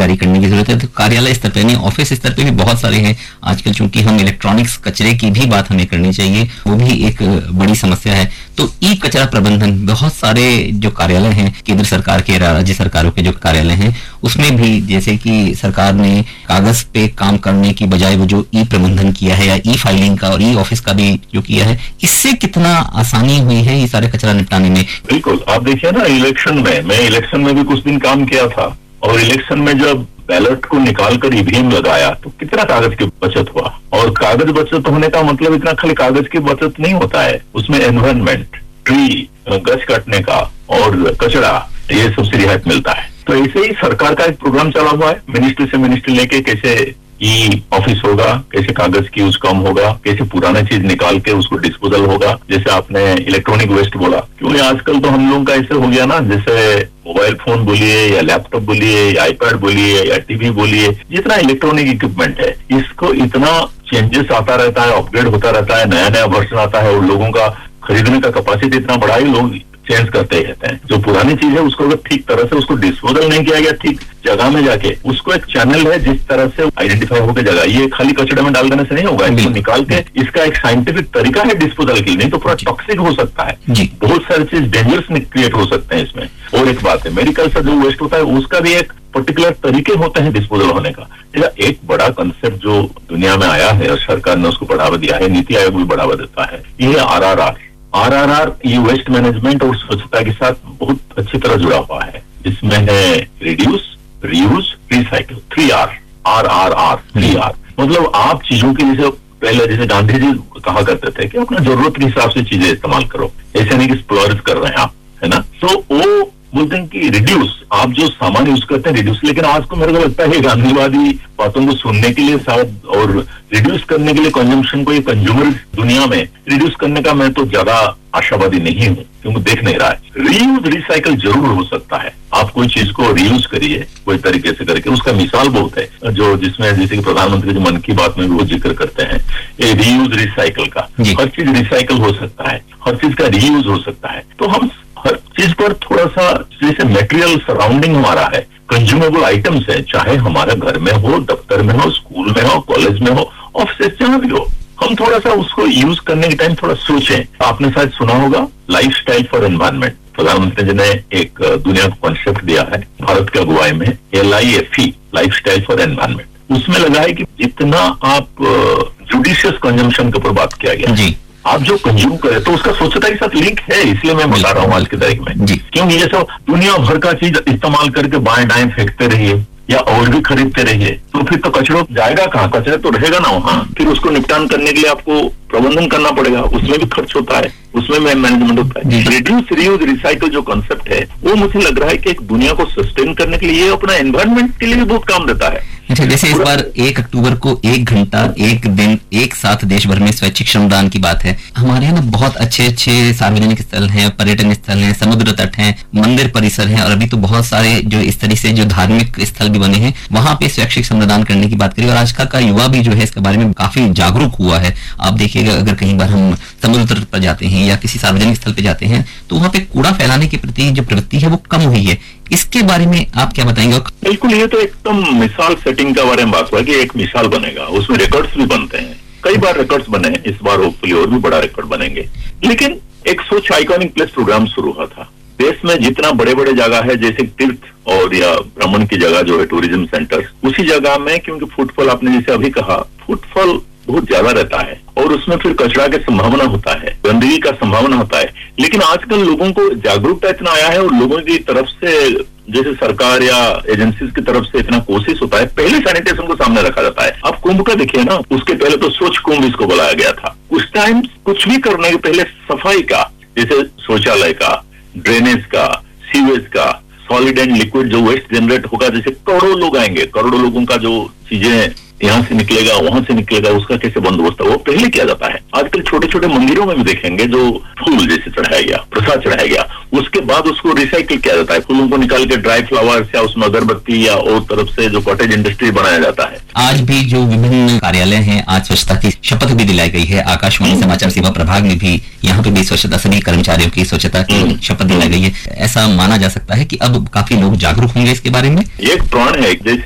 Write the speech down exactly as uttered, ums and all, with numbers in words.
तैयारी करने की जरूरत है। तो कार्यालय स्तर पे नहीं, ऑफिस स्तर पे भी बहुत सारे हैं आजकल, चूंकि हम इलेक्ट्रॉनिक्स कचरे की भी बात हमें करनी चाहिए, वो भी एक बड़ी समस्या है। तो ई कचरा प्रबंधन, बहुत सारे जो कार्यालय हैं केंद्र सरकार के, राज्य सरकारों के जो कार्यालय हैं, उसमें भी जैसे कि सरकार ने कागज पे काम करने की बजाय वो जो ई प्रबंधन किया है, या ई फाइलिंग का और ई ऑफिस का भी जो किया है, इससे कितना आसानी हुई है ये सारे कचरा निपटाने में? बिल्कुल, आप देखिए ना, इलेक्शन में मैं इलेक्शन में भी कुछ दिन काम किया था, और इलेक्शन में जब बैलेट को निकाल कर ईवीएम लगाया तो कितना कागज की बचत हुआ। और कागज बचत होने का मतलब इतना खाली कागज की बचत नहीं होता है, उसमें एनवायरमेंट, ट्री, गछ काटने का और कचरा, ये सबसे रियायत मिलता है। तो ऐसे ही सरकार का एक प्रोग्राम चला हुआ है, मिनिस्ट्री से मिनिस्ट्री लेके कैसे ई ऑफिस होगा, कैसे कागज की यूज कम होगा, कैसे पुराना चीज निकाल के उसको डिस्पोजल होगा। जैसे आपने इलेक्ट्रॉनिक वेस्ट बोला, क्योंकि आजकल तो हम लोगों का ऐसे हो गया ना, जैसे मोबाइल फोन बोलिए या लैपटॉप बोलिए या आईपैड बोलिए या टीवी बोलिए, जितना इलेक्ट्रॉनिक इक्विपमेंट है, इसको इतना चेंजेस आता रहता है, अपग्रेड होता रहता है, नया नया वर्जन आता है, और लोगों का खरीदने का कैपेसिटी इतना बड़ा ही, लोग चेंज करते ही रहते हैं। जो पुरानी चीज है उसको अगर ठीक तरह से उसको डिस्पोजल नहीं किया गया ठीक जगह में जाके, उसको एक चैनल है जिस तरह से आइडेंटिफाई होकर जगह, ये खाली कचड़े में डाल देने से नहीं होगा, इसको निकाल के इसका एक साइंटिफिक तरीका है डिस्पोजल के लिए, नहीं तो पूरा टॉक्सिक हो सकता है, बहुत सारी चीज डेंजरस क्रिएट हो सकते हैं इसमें। और एक बात है, मेडिकल से जो वेस्ट होता है उसका भी एक पर्टिकुलर तरीके होते हैं डिस्पोजल होने का। एक बड़ा कंसेप्ट जो दुनिया में आया है और सरकार ने उसको बढ़ावा दिया है, नीति आयोग भी बढ़ावा देता है, ये है are are are. Are are are ये वेस्ट मैनेजमेंट और स्वच्छता के साथ बहुत अच्छी तरह जुड़ा हुआ है। इसमें है reduce, reuse, recycle, three are, are are are, three are. मतलब आप चीजों की, जैसे पहले जैसे गांधी जी कहा करते थे कि अपना जरूरत के हिसाब से चीजें इस्तेमाल करो, ऐसे नहीं कि स्प्लर्ज कर रहे हैं आप, है ना। तो वो बोलते हैं कि रिड्यूस, आप जो सामान यूज करते हैं रिड्यूस, लेकिन आज को मेरे को लगता है गांधीवादी बातों को सुनने के लिए शायद और रिड्यूस करने के लिए कंजम्पशन को, ये कंज्यूमर दुनिया में रिड्यूस करने का मैं तो ज्यादा आशावादी नहीं हूँ, क्योंकि देख नहीं रहा है। रीयूज, रिसाइकल जरूर हो सकता है, आप कोई चीज को रीयूज करिए कोई तरीके से करके, उसका मिसाल बहुत है, जो जिसमें जैसे कि प्रधानमंत्री जो मन की बात में भी वो जिक्र करते हैं, ये रीयूज रिसाइकल का, हर चीज रिसाइकल हो सकता है, हर चीज का रीयूज हो सकता है। तो हम हर चीज पर थोड़ा सा, जैसे मटेरियल सराउंडिंग हमारा है, कंज्यूमेबल आइटम्स है, चाहे हमारे घर में हो, दफ्तर में हो, स्कूल में हो, कॉलेज में हो, ऑफिस जहां भी हो, हम थोड़ा सा उसको यूज करने के टाइम थोड़ा सोचें। आपने शायद सुना होगा लाइफस्टाइल फॉर एनवायरनमेंट, प्रधानमंत्री जी ने एक दुनिया को कॉन्सेप्ट दिया है भारत के अगुवाई में, L I F E, lifestyle for environment. उसमें लगा है कि जितना आप जुडिशियस कंजम्पशन के ऊपर बात किया गया जी, आप जो कंज्यूम करें तो उसका स्वच्छता के साथ लिंक है, इसलिए मैं बता रहा हूँ आज की तारीख में। क्योंकि ये सब दुनिया भर का चीज इस्तेमाल करके बाएं दाएं फेंकते रहिए या और भी खरीदते रहिए, तो फिर तो कचरा जाएगा कहाँ, कचरा तो रहेगा ना वहाँ, फिर उसको निपटान करने के लिए आपको प्रबंधन करना पड़ेगा, उसमें भी खर्च होता है, उसमें मैनेजमेंट होता है। रिड्यूस, रीयूज, रिसाइकल जो कंसेप्ट है, वो मुझे लग रहा है कि एक दुनिया को सस्टेन करने के लिए, ये अपना एनवायरनमेंट के लिए भी बहुत काम देता है। अच्छा, जैसे इस बार एक अक्टूबर को एक घंटा, एक दिन, एक साथ देश भर में स्वैच्छिक श्रमदान की बात है। हमारे यहाँ ना बहुत अच्छे अच्छे सार्वजनिक स्थल हैं, पर्यटन स्थल हैं, समुद्र तट हैं, मंदिर परिसर हैं, और अभी तो बहुत सारे जो इस तरह से जो धार्मिक स्थल भी बने हैं, वहां पे स्वैच्छिक श्रमदान करने की बात करें। और आजकल का युवा भी जो है इसके बारे में काफी जागरूक हुआ है। आप देखिएगा, अगर कहीं बार हम समुद्र तट पर जाते हैं या किसी सार्वजनिक स्थल पे जाते हैं, तो वहां पे कूड़ा फैलाने के प्रति जो प्रवृत्ति है वो कम हुई है। इसके बारे में आप क्या बताएंगे? बिल्कुल, ये तो एकदम मिसाल सेटिंग के बारे में बात हुआ कि एक मिसाल बनेगा, उसमें रिकॉर्ड्स भी बनते हैं, कई बार रिकॉर्ड्स बने हैं, इस बार होपफुली और भी बड़ा रिकॉर्ड बनेंगे। लेकिन एक सोच आइकॉनिक प्लेस प्रोग्राम शुरू हुआ था देश में, जितना बड़े बड़े जगह है जैसे तीर्थ और या भ्रमण की जगह जो है टूरिज्म सेंटर, उसी जगह में, क्योंकि फुटफॉल आपने जैसे अभी कहा, फुटफॉल बहुत ज्यादा रहता है और उसमें फिर कचरा की संभावना होता है, गंदगी का संभावना होता है। लेकिन आजकल लोगों को जागरूकता इतना आया है और लोगों की तरफ से, जैसे सरकार या एजेंसीज की तरफ से इतना कोशिश होता है, पहले सैनिटेशन को सामने रखा जाता है। आप कुंभ का देखिए ना, उसके पहले तो स्वच्छ कुंभ इसको बुलाया गया था। उस टाइम कुछ भी करने के पहले सफाई का, जैसे शौचालय का, ड्रेनेज का, सीवेज का, सॉलिड एंड लिक्विड जो वेस्ट जनरेट होगा, जैसे करोड़ों लोग आएंगे, करोड़ों लोगों का जो चीजें यहाँ से निकलेगा वहां से निकलेगा, उसका कैसे बंदोबस्त है वो पहले किया जाता है। आजकल छोटे छोटे मंदिरों में भी देखेंगे जो फूल जैसे चढ़ाया गया, प्रसाद चढ़ाया गया, उसके बाद उसको रिसाइकिल किया जाता है, फूलों को निकाल के ड्राई फ्लावर्स या उसमें अगरबत्ती या और तरफ से जो कॉटेज इंडस्ट्री बनाया जाता है। आज भी जो विभिन्न कार्यालय हैं, आज स्वच्छता की शपथ भी दिलाई गई है। आकाशवाणी समाचार सेवा प्रभाग में भी, यहाँ पे भी स्वच्छता, सभी कर्मचारियों की स्वच्छता की शपथ दिलाई गई है। ऐसा माना जा सकता है कि अब काफी लोग जागरूक होंगे इसके बारे में। एक प्राण है, जैसे